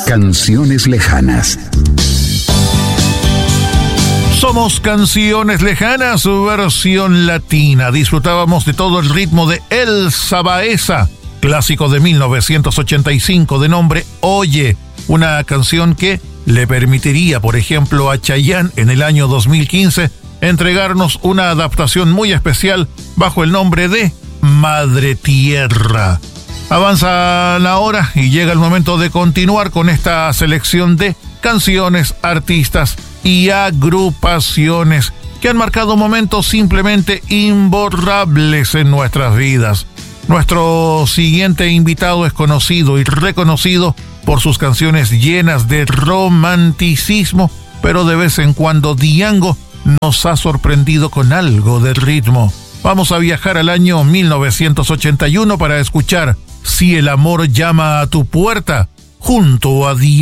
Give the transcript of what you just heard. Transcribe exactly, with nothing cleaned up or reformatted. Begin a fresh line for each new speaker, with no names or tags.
Canciones lejanas.
Somos Canciones Lejanas, versión latina. Disfrutábamos de todo el ritmo de Elsa Baeza, clásico de mil novecientos ochenta y cinco de nombre Oye, una canción que le permitiría, por ejemplo, a Chayanne en el año dos mil quince entregarnos una adaptación muy especial bajo el nombre de Madre Tierra. Avanza la hora y llega el momento de continuar con esta selección de canciones, artistas y agrupaciones que han marcado momentos simplemente imborrables en nuestras vidas. Nuestro siguiente invitado es conocido y reconocido por sus canciones llenas de romanticismo, pero de vez en cuando Diango nos ha sorprendido con algo de ritmo. Vamos a viajar al año mil novecientos ochenta y uno para escuchar Si el amor llama a tu puerta, junto a Diango.